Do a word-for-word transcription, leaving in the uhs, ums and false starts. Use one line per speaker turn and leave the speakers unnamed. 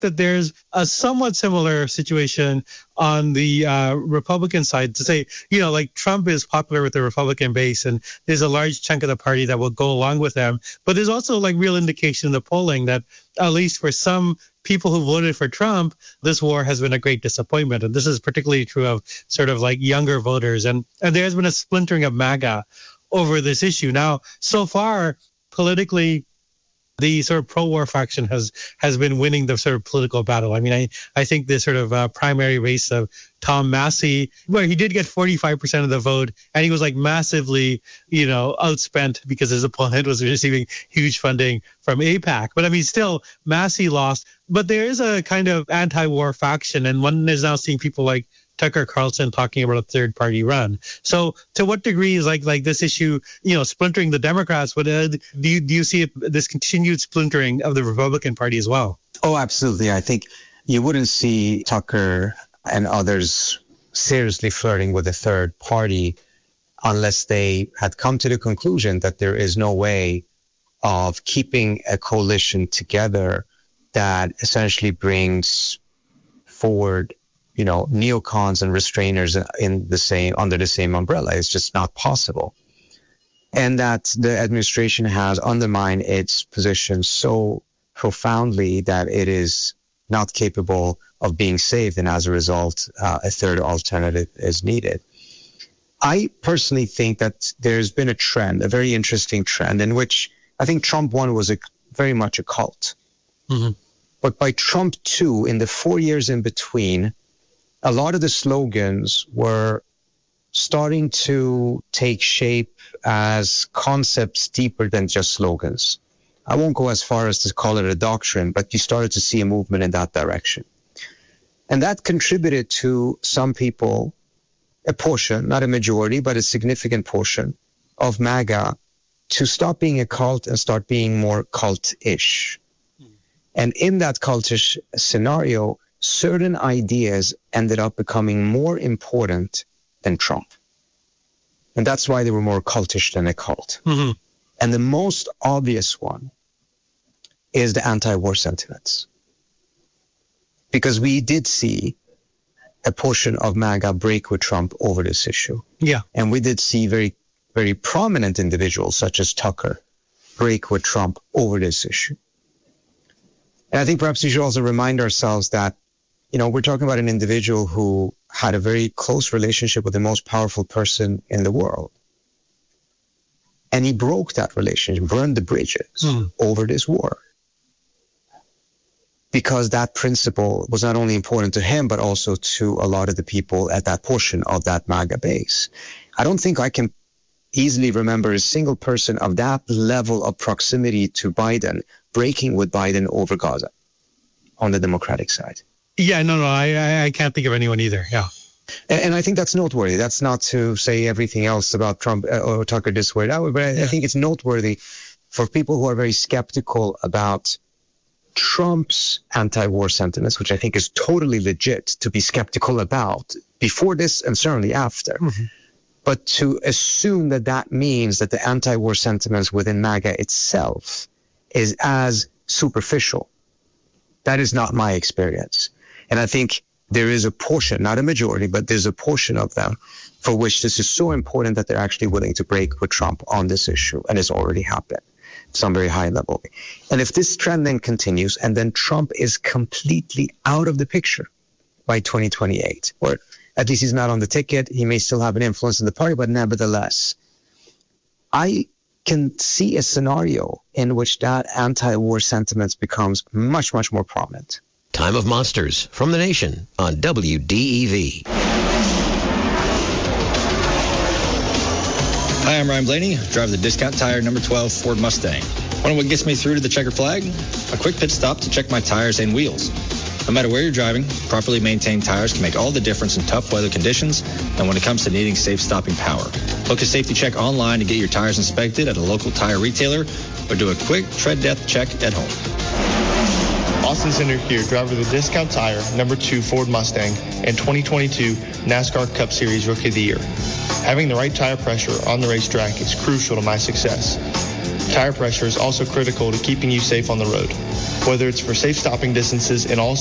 that there's a somewhat similar situation on the uh, Republican side to say, you know, like Trump is popular with the Republican base and there's a large chunk of the party that will go along with them. But there's also like real indication in the polling that at least for some people who voted for Trump, this war has been a great disappointment. And this is particularly true of sort of like younger voters. And, and there has been a splintering of MAGA over this issue. Now, so far, politically, the sort of pro-war faction has has been winning the sort of political battle. I mean, I, I think the sort of uh, primary race of Tom Massey, where he did get forty-five percent of the vote, and he was like massively, you know, outspent because his opponent was receiving huge funding from AIPAC. But I mean, still, Massey lost. But there is a kind of anti-war faction, and one is now seeing people like Tucker Carlson talking about a third party run. So to what degree is like like this issue, you know, splintering the Democrats? But uh, do you do you see it, this continued splintering of the Republican Party as well?
Oh, absolutely. I think you wouldn't see Tucker and others seriously flirting with a third party unless they had come to the conclusion that there is no way of keeping a coalition together that essentially brings forward, you know, neocons and restrainers in the same under the same umbrella. It's just not possible. And that the administration has undermined its position so profoundly that it is not capable of being saved, and as a result, uh, a third alternative is needed. I personally think that there's been a trend, a very interesting trend, in which I think Trump one was a, very much a cult. Mm-hmm. But by Trump two, in the four years in between, a lot of the slogans were starting to take shape as concepts deeper than just slogans. I won't go as far as to call it a doctrine, but you started to see a movement in that direction. And that contributed to some people, a portion, not a majority, but a significant portion of MAGA, to stop being a cult and start being more cult-ish. Mm. And in that cultish scenario, certain ideas ended up becoming more important than Trump. And that's why they were more cultish than a cult. Mm-hmm. And the most obvious one is the anti-war sentiments. Because we did see a portion of MAGA break with Trump over this issue.
Yeah.
And we did see very, very prominent individuals such as Tucker break with Trump over this issue. And I think perhaps we should also remind ourselves that, you know, we're talking about an individual who had a very close relationship with the most powerful person in the world. And he broke that relationship, burned the bridges mm. over this war. Because that principle was not only important to him, but also to a lot of the people at that portion of that MAGA base. I don't think I can easily remember a single person of that level of proximity to Biden breaking with Biden over Gaza on the Democratic side.
Yeah, no, no, I, I can't think of anyone either, yeah.
And, and I think that's noteworthy. That's not to say everything else about Trump or Tucker this way or that way, but I, yeah. I think it's noteworthy for people who are very skeptical about Trump's anti-war sentiments, which I think is totally legit to be skeptical about before this and certainly after. Mm-hmm. But to assume that that means that the anti-war sentiments within MAGA itself is as superficial, that is not my experience. And I think there is a portion, not a majority, but there's a portion of them for which this is so important that they're actually willing to break with Trump on this issue, and it's already happened at some very high level. And if this trend then continues, and then Trump is completely out of the picture by twenty twenty-eight, or at least he's not on the ticket, he may still have an influence in the party, but nevertheless, I can see a scenario in which that anti-war sentiment becomes much, much more prominent.
Time of Monsters from the Nation on W D E V.
Hi, I'm Ryan Blaney, driver of the Discount Tire number twelve Ford Mustang. Want to know what gets me through to the checker flag? A quick pit stop to check my tires and wheels. No matter where you're driving, properly maintained tires can make all the difference in tough weather conditions and when it comes to needing safe stopping power. Book a safety check online to get your tires inspected at a local tire retailer or do a quick tread depth check at home.
Austin Center here, driver of the Discount Tire number two Ford Mustang and twenty twenty-two NASCAR Cup Series Rookie of the Year. Having the right tire pressure on the racetrack is crucial to my success. Tire pressure is also critical to keeping you safe on the road. Whether it's for safe stopping distances in all